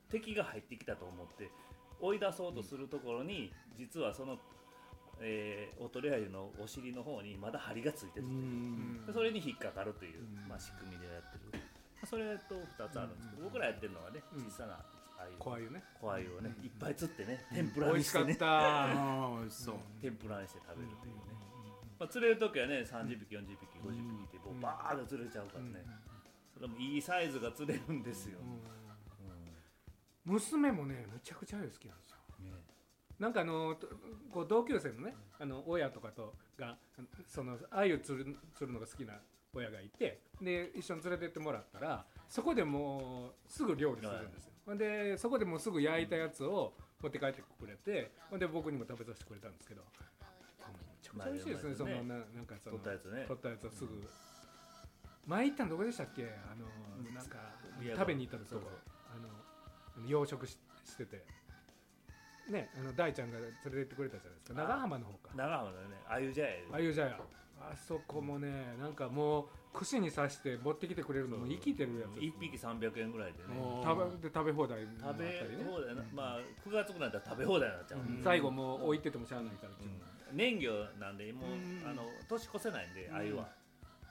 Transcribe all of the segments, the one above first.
敵が入ってきたと思って追い出そうとするところに、実はその、オトレアユのお尻の方にまだ針がついてるという、それに引っかかるという、仕組みでやってる。それと2つあるんですけど、僕らやってるのはね、小さなああいう小鮎ね、 小鮎をね、いっぱい釣ってね、天ぷら美味しかっにしてね、 た。 美味しそう。 天ぷらにして食べるというね。釣れるときはね、30匹、40匹、50匹ってもうバーッと釣れちゃうからね、それもいいサイズが釣れるんですよ。 娘もねむちゃくちゃ鮎好きなんですよ。なんかこう同級生のね親とかとがその鮎釣るのが好きな親がいて、で一緒に連れてってもらったらそこでもうすぐ料理するんですよ。でそこでもうすぐ焼いたやつを持って帰ってくれて、で僕にも食べさせてくれたんですけど、めちゃくちゃ美味しいですね。そのなんかその取ったやつね、 取ったやつをすぐ、前行ったのどこでしたっけ、なんか食べに行ったとこ養殖しててね、大ちゃんが連れて行ってくれたじゃないですか。長浜の方か、 長浜だよね、鮎茶屋、 鮎茶屋、あそこもねなんかもう串に刺して持ってきてくれるのも生きてるやつ、 1匹300円ぐらいでね、 食べ放題もあったりね、 まあ9月ぐらいだったら食べ放題になっちゃう、 最後もう置いててもしゃあないから、 年魚なんでもう年越せないんで、鮎は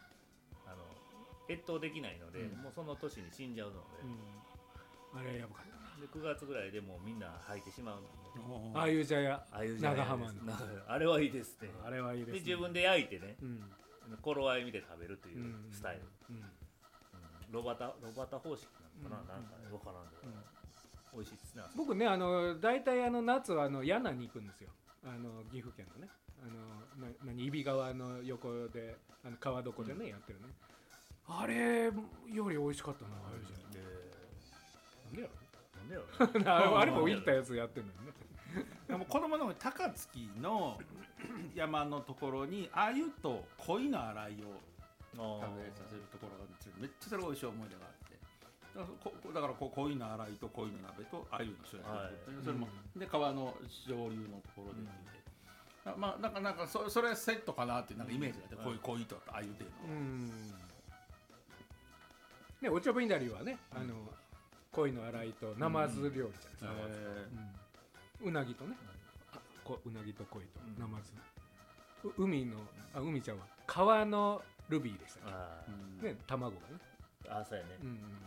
越冬できないので、もうその年に死んじゃうので、 あれやばかったな。 で9月ぐらいでもうみんな吐いてしまうので、 鮎茶屋長浜のあれはいいですね。 あれはいいですね。 で自分で焼いてね、頃合い見て食べるというスタイル、ロバタ方式なのかな、なんか分からんけど、美味しいですね。 僕ね大体夏は柳に行くんですよ。岐阜県のね揖斐川の横で川床でね、やってるね、あれより美味しかったな。あれじゃなんでやろなんでやろあれも行ったやつやってんのよね。 でも子供の高槻の山のところに鮎と鯉の洗いを食べさせるところがあるんですけど、めっちゃそれが美味しい思い出があって、だから鯉の洗いと鯉の鍋と鮎の塩焼き、それもで川の上流のところで見て、まあなんかそれセットかなっていうなんかイメージがあって、鯉と鮎っていうのね、おちょぶいなりはね鯉の洗いとナマズ料理じゃないですか。うなぎとね、うなぎと鯉とナマズ、海ちゃんは川のルビーでしたね、卵がね、 そうやね、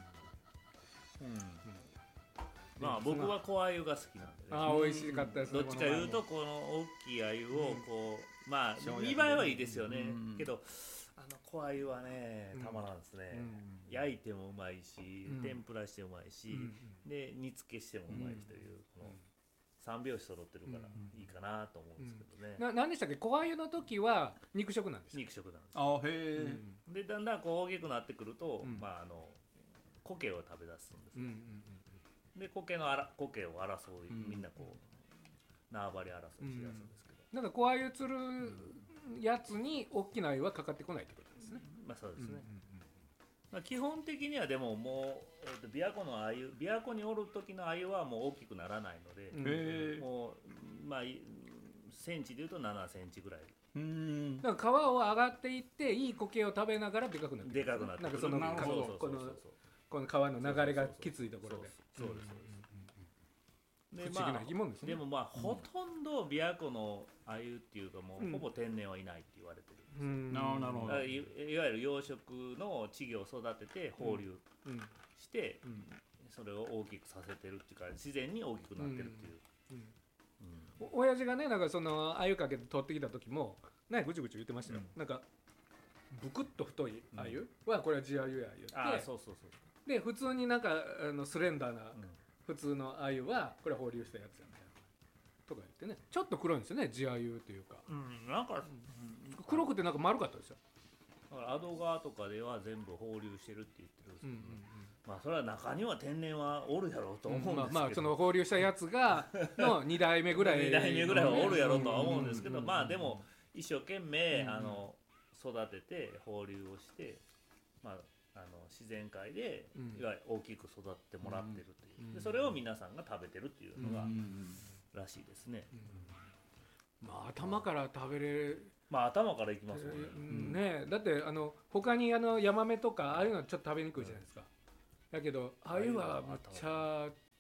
まあ僕は小鮎が好きなんでね、 美味しかったです。 どっちかいうとこの大きい鮎をこう、まあ見栄えはいいですよね、けど小鮎はねたまらんですね、焼いてもうまいし、天ぷらしてうまいし、で煮付けしてもうまいしという、この三拍子揃ってるからいいかなと思うんですけどね。 何でしたっけ、小鮎の時は肉食なんですか。 肉食なんです。 へえ。でだんだんこう大きくなってくると、苔を食べ出すんですね。で苔を争い、みんなこう縄張り争いしだすんですけど、 なんか小鮎釣るやつに大きな鮎はかかってこないってことですね。 まあそうですね。基本的にはでももう琵琶湖におる時の鮎はもう大きくならないので、もうまあセンチでいうと7センチぐらい。 だから川を上がっていっていい苔を食べながらでかくなってでかくなってなんかそのこの川の流れがきついところで。 そうです。 不思議な生き物ですね。 でもまあほとんど琵琶湖の鮎っていうかもうほぼ天然はいないって言われてるんですよ。 なるほど。 いわゆる養殖の稚魚を育てて放流して、それを大きくさせてるっていうか自然に大きくなってるっていう。 親父がねなんかその鮎かけて取ってきた時もねぐちぐち言ってましたよ。なんかブクッと太い鮎はこれは地鮎や言って、で普通になんかスレンダーな普通の鮎はこれは放流したやつやみたいなとか言ってね、ちょっと黒いんですよね、地鮎というか、 なんか黒くてなんか丸かったですよ。 だからアド川とかでは全部放流してるって言ってるんですけど、まあそれは中には天然はおるやろうと思うんですけど、 まあその放流したやつがの2代目ぐらい 2代目ぐらいはおるやろうとは思うんですけど、まあでも一生懸命育てて放流をして、まあ自然界でいわゆる大きく育ってもらってるという、でそれを皆さんが食べてるっていうのがらしいですね。 まあ頭から食べれる、 まあ頭からいきますよね。 ね、だって他にヤマメとかああいうのはちょっと食べにくいじゃないですか。だけど鮎はめっちゃ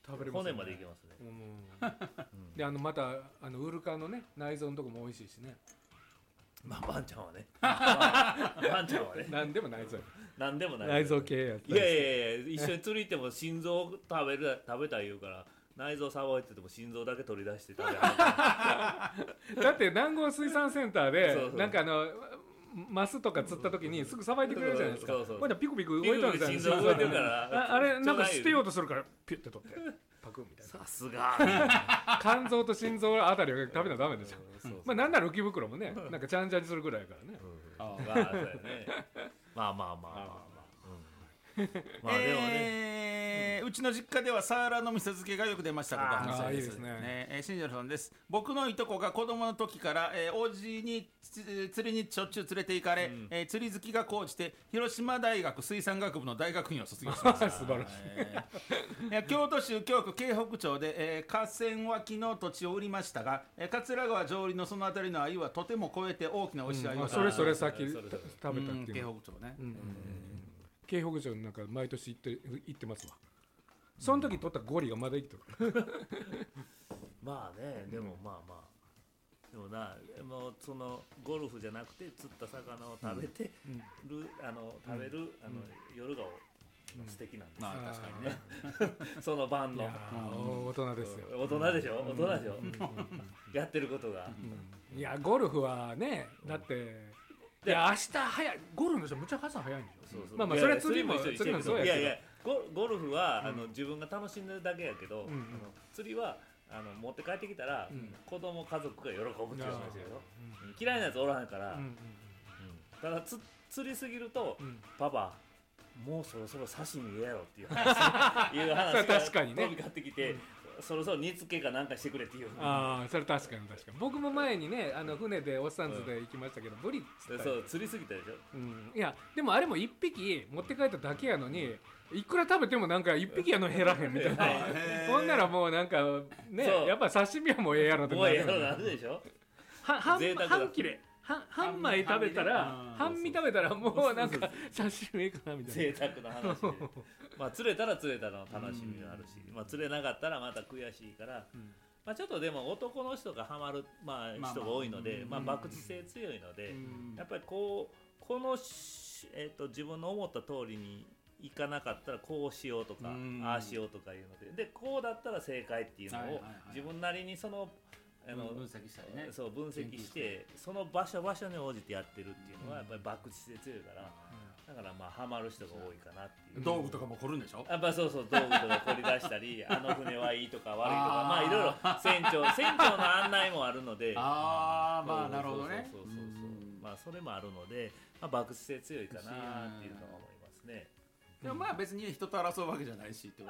食べれますね。 骨までいけますね。 でまたウルカのね内臓のとこも美味しいしね。 まあバンちゃんはね。バンちゃんはね。 何でも内臓。 何でもない。 内臓系や。 いや一緒に釣り行っても心臓食べたい言うから内臓さばいてても心臓だけ取り出して食べる。 だって南郷水産センターでなんかマスとか釣った時にすぐさばいてくれるじゃないですか。これピクピク動いてるんですよ。 心臓動いてるから。 あれなんか捨てようとするからピュッて取ってパクみたいな。 さすが。 肝臓と心臓あたりを食べなダメですよ。まあなんなら浮き袋もねなんかちゃんちゃんにするぐらいやからね。 まあまあでもね、 うちの実家ではサーラの味噌漬けがよく出ましたとか話いいですね。 新庄さんです。僕のいとこが子供の時から、おじに釣りにしょっちゅう連れて行かれ、釣り好きが高じて広島大学水産学部の大学院を卒業しました素晴らしい。京都市京区京北町で、河川脇の土地を売りましたが、桂川上流のその辺りの鮎はとても超えて大きなおいしい鮎が、 それさっき食べたっていう。 京北町ね。 京北町なんか毎年行ってますわ。その時取ったゴリがまだ生きてる。 まあね、でもまあでもな、もうそのゴルフじゃなくて釣った魚を食べてる、食べる夜が素敵なんです。 まあ確かにね。 その晩の大人ですよ。 大人でしょ。やってることが。 いやゴルフはね、だっていや明日早い、ゴルフの人むちゃ朝早いんでしょ。まあそれは釣りもそうやけど。 いやゴルフは自分が楽しんでるだけやけど、釣りは持って帰ってきたら子供家族が喜ぶっていう話よ。嫌いなやつおらんから。ただ釣りすぎるとパパもうそろそろ刺身やろっていう話が飛び交ってきて。そろそろ煮付けかなんかしてくれっていう。 それ確かに僕も前にね船でおっさんずで行きましたけどブリそう釣りすぎたでしょ。 いやでもあれも1匹持って帰っただけやのにいくら食べてもなんか1匹やの減らへんみたいな。ほんならもうなんかねやっぱ刺身はもうええやろってなるでしょ。 半切れ半枚食べたら半身食べたらもうなんか刺身いいかなみたいな。 贅沢な話で。まあ釣れたら釣れたの楽しみがあるし、釣れなかったらまた悔しいから、ちょっとでも男の人がハマる人が多いので、博打性強いので、やっぱりこの自分の思った通りにいかなかったらこうしようとかああしようとかいうので、こうだったら正解っていうのを自分なりに分析したりね、分析してその場所に応じてやってるっていうのはやっぱり博打性強いから。だからハマる人が多いかなっていう。 道具とかも凝るんでしょ。 やっぱそう道具とか凝り出したり船はいいとか悪いとかいろいろ船長の案内もあるので。 なるほどね。 それもあるので博打性強いかなっていうのは思いますね。 でも別に人と争うわけじゃないしってこと。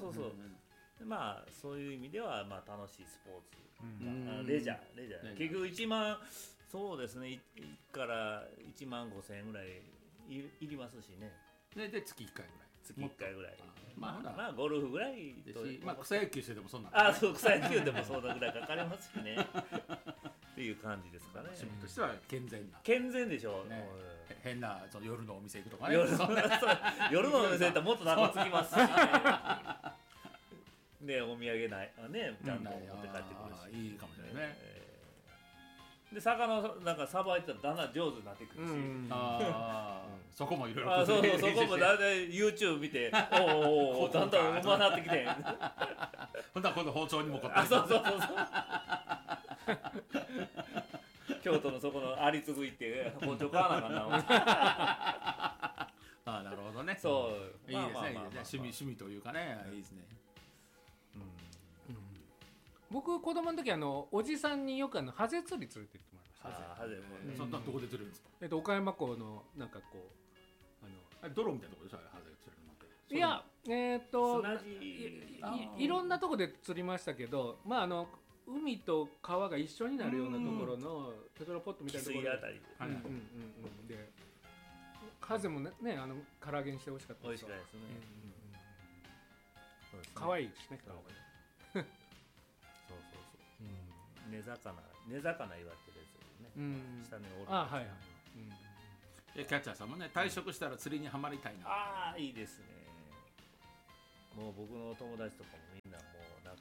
そういう意味では楽しいスポーツ、レジャー結局1万そうですね1から1万5,000円ぐらいいりますしね。 で月1回ぐらい。 月1回ぐらい。まあゴルフぐらいと草野球してでもそんな。 そう草野球でもそんなぐらいかかりますしね。っていう感じですかね。 趣味としては健全でしょ。 変な夜のお店行くとかね。 夜のお店行ったらもっと長つきますしね。お土産ないちゃんと持って帰ってくるし。 いいかもしれないね。 で魚なんかさばいてたらだんだん上手になってくるし、 そこもいろいろそこもだんだん YouTube 見てだんだんうまなってきてほんとは今度包丁にもこって京都のそこの有継行って包丁買わなあかんな。 なるほどね。 そういいですね。趣味というかね、いいですね。 僕子供の時おじさんによくハゼ釣り連れて行ってもらいました。 ハゼそんなどこで釣れるんですか。 岡山港のなんかこう泥みたいなところでしょ、ハゼ釣れるのって。いやいろんなとこで釣りましたけど、海と川が一緒になるようなところのテトラポットみたいなところで、でハゼもね唐揚げにして美味しかったです。 美味しかったですね。 可愛いですね、顔が。 根魚言われてるやつね。下におる。 キャッチャーさんもね、退職したら釣りにはまりたいな。 いいですね。もう僕の友達とかもみんな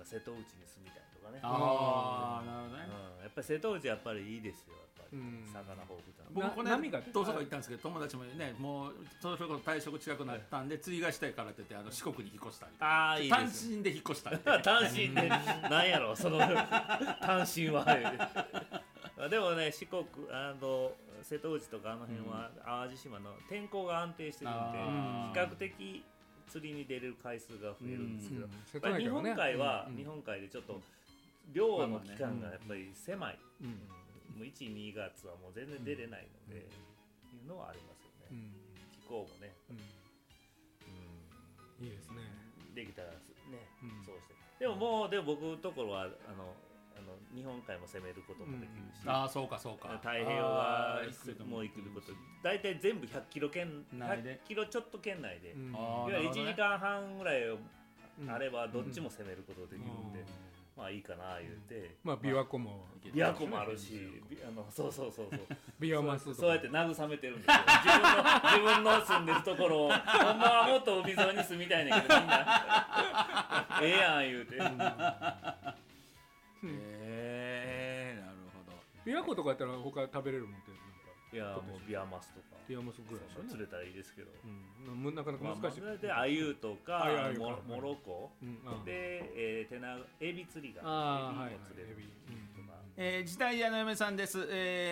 瀬戸内に住みたいとかね。 ああ、なるほどね。 やっぱり瀬戸内やっぱりいいですよ。やっぱり魚豊富だ。 僕これ同窓会行ったんですけど、友達もね、もうその人が退職近くなったんで釣りがしたいからって言って四国に引っ越したり、 ああいい単身で引っ越したり単身でなんやろその単身はでもね四国瀬戸内とかあの辺は淡路島の天候が安定してるんで比較的釣りに出れる回数が増えるんですけど、日本海は日本海でちょっと漁の期間がやっぱり狭い、もう1、2月はもう全然出れないので、いうのはありますよね。気候もね、 いいですね。 できたらね、そうして。でも僕のところは日本海も攻めることもできるし、 そうかそうか。 太平洋側も行くこと、大体全部100キロちょっと圏内で、いわゆる1時間半ぐらいあればどっちも攻めることができるんで。まあいいかな言うて、 まあ琵琶湖もあるし、そうビワマスとかそうやって慰めてるんですよ。自分の住んでるところをほんまはもっと海沿いに住みたいねんけどみんなええやん言うて。 なるほど。 琵琶湖とかやったら他食べれるもんって。 いやもうビワマスとかビワマスぐらい釣れたらいいですけど、 なかなか難しい。 でアユとかモロコでエビ釣りがエビも釣れるとか。 時代屋の嫁さんです。フ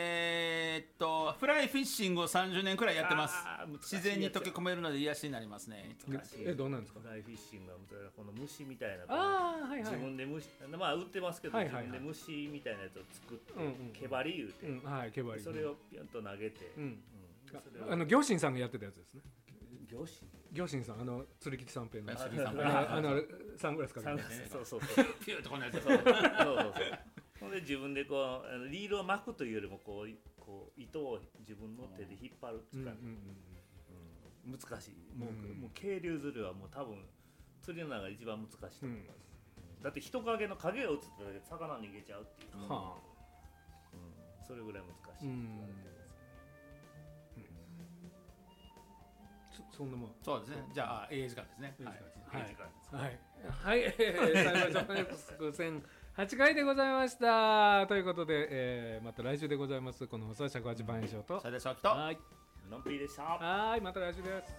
ライフィッシングを30年くらいやってます。自然に溶け込めるので癒しになりますね。 どうなんですか？ フライフィッシングはこの虫みたいな自分で虫まあ売ってますけど自分で虫みたいなやつを作って毛針言うてそれをピュンと投げて行信さんがやってたやつですね。 行信さん釣り吉三平のサングラスかけてそうピューッとこんなやつそうほんで自分でこうリールを巻くというよりもこう糸を自分の手で引っ張るっていうか難しい。もう渓流釣りはもう多分釣りの中が一番難しいと思います。だって人影の影が映っただけで魚逃げちゃうっていうそれぐらい難しい。 そんなもん。 そうですね。じゃあ時間ですね。 1008回でございました。ということで、また来週でございます。この放送は尺八番演唱とそれでしょきとのんぴーでした。 また来週です。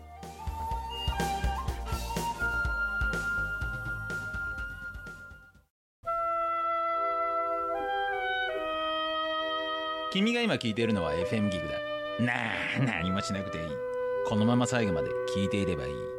君が今聞いているのは FM ギグだ。何もしなくていい。このまま最後まで聞いていればいい。